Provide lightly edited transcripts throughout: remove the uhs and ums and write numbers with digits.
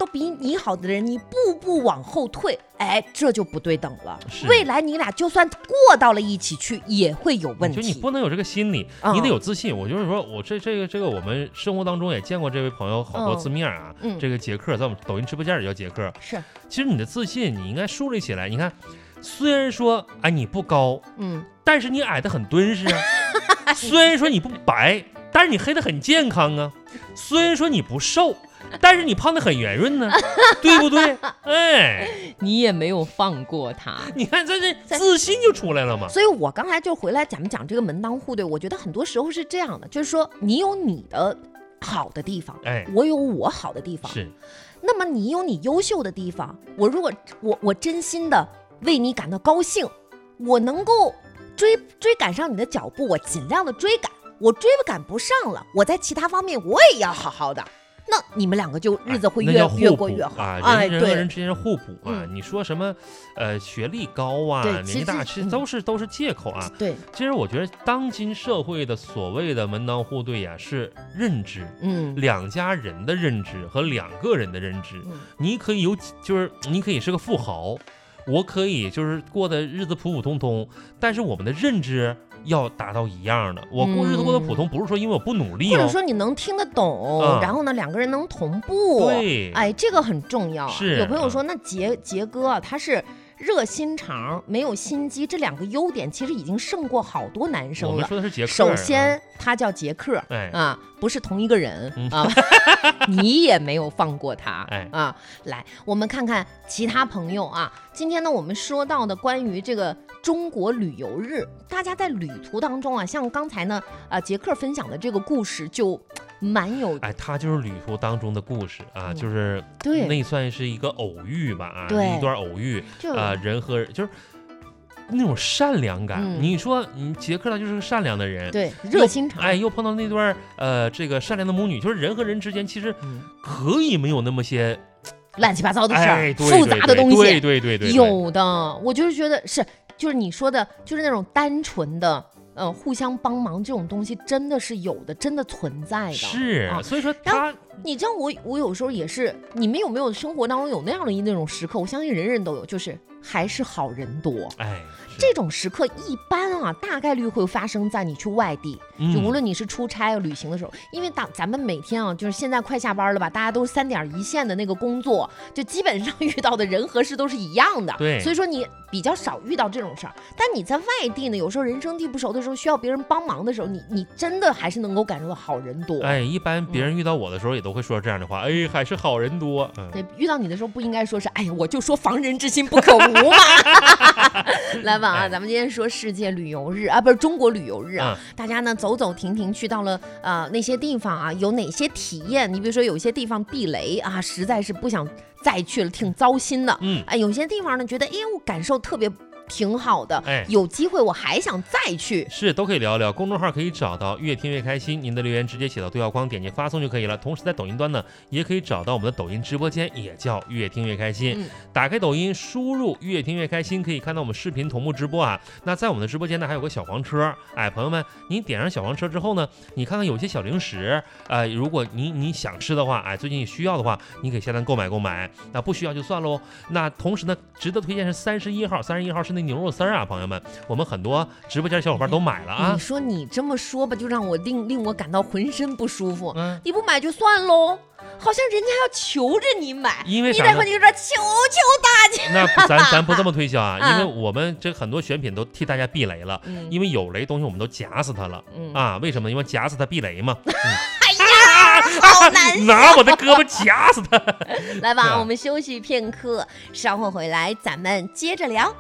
都比你好的人，你步步往后退，哎，这就不对等了。未来你俩就算过到了一起去，也会有问题。 就你不能有这个心理，你得有自信。我就是说，我这个，我们生活当中也见过这位朋友好多次面啊。这个杰克在我们抖音直播间也叫杰克。 是， 其实你的自信，你应该树立起来。你看，虽然说哎你不高，但是你矮得很敦实啊。虽然说你不白，但是你黑得很健康啊。虽然说你不瘦，但是你胖得很圆润呢，对不对？哎， 你也没有放过他， 你看这自信就出来了嘛。 所以我刚才就回来咱们讲这个门当户对，我觉得很多时候是这样的，就是说你有你的好的地方，我有我好的地方， 是。 那么你有你优秀的地方，我如果我真心的为你感到高兴，我能够追赶上你的脚步，我尽量的追赶。我追赶不上了，我在其他方面我也要好好的，那你们两个就日子会越过越好啊。人和人之间是互补啊。你说什么学历高啊，年纪大，其实都是借口啊。 对， 其实我觉得当今社会的所谓的门当户对呀，是认知，两家人的认知和两个人的认知。你可以就是你可以是个富豪，我可以就是过的日子普普通通，但是我们的认知要达到一样的。我过日子过得普通，不是说因为我不努力， 或者说你能听得懂，然后呢两个人能同步， 对， 哎，这个很重要。 是有朋友说，那杰哥他是热心肠，没有心机，这两个优点其实已经胜过好多男生了。 我们说的是杰克， 首先他叫杰克，不是同一个人啊。你也没有放过他，啊。来，我们看看其他朋友啊。今天呢，我们说到的关于这个中国旅游日，大家在旅途当中啊，像刚才呢，杰克分享的这个故事就蛮有， 他就是旅途当中的故事啊，就是对， 那算是一个偶遇吧啊， 对， 一段偶遇人和人就是那种善良感。你说杰克他就是个善良的人， 对，热心肠， 又碰到那段这个善良的母女，就是人和人之间其实可以没有那么些乱七八糟的事儿，复杂的东西， 对， 有的。我就是觉得就是你说的，就是那种单纯的互相帮忙这种东西，真的是有的，真的存在的。 是，所以说你知道我有时候也是，你们有没有生活当中有那样的那种时刻？我相信人人都有，就是还是好人多。这种时刻一般啊，大概率会发生在你去外地，就无论你是出差旅行的时候，因为咱们每天啊，就是现在快下班了吧，大家都是3点一线的那个工作，就基本上遇到的人和事都是一样的。 对， 所以说你比较少遇到这种事儿。但你在外地呢，有时候人生地不熟的时候，需要别人帮忙的时候，你真的还是能够感受到好人多。 一般别人遇到我的时候也都会说这样的话，还是好人多。 对，遇到你的时候不应该说是，我就说防人之心不可无嘛。来吧咱们今天说世界旅游日啊，不是中国旅游日啊。大家呢走走停停去到了那些地方啊，有哪些体验？你比如说有些地方避雷啊，实在是不想再去了，挺糟心的。有些地方呢觉得我感受特别挺好的，有机会我还想再去， 是都可以聊聊。公众号可以找到越听越开心，您的留言直接写到对话框，点击发送就可以了。同时在抖音端呢，也可以找到我们的抖音直播间，也叫越听越开心。打开抖音，输入越听越开心，可以看到我们视频同步直播啊。那在我们的直播间呢，还有个小黄车，朋友们，您点上小黄车之后呢，你看看有些小零食，如果你想吃的话，最近你需要的话，你可以下单购买，那不需要就算喽。那同时呢，值得推荐是31号是那牛肉丝啊，朋友们，我们很多直播间小伙伴都买了啊。 你说你这么说吧，就让我令我感到浑身不舒服。你不买就算喽，好像人家要求着你买， 因为你得和你说求大家。 那咱不这么推销啊，因为我们这很多选品都替大家避雷了，因为有雷东西我们都夹死它了为什么？因为夹死它避雷嘛。 好难受， 拿我的胳膊夹死他。 来吧，我们休息片刻，稍后回来咱们接着聊。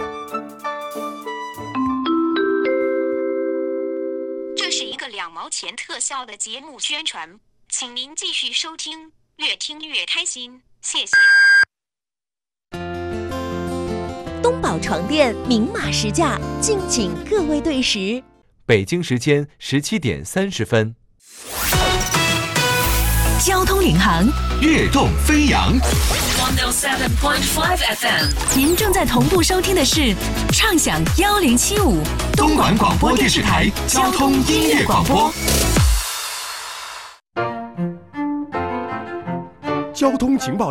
这是一个2毛钱特效的节目宣传，请您继续收听，越听越开心，谢谢。 东宝床垫明码实价，敬请各位对时。 北京时间17点30分。 交通领航， 跃动飞扬。 107.5 FM， 您正在同步收听的是畅享1075 东莞广播电视台交通音乐广播。交通情报。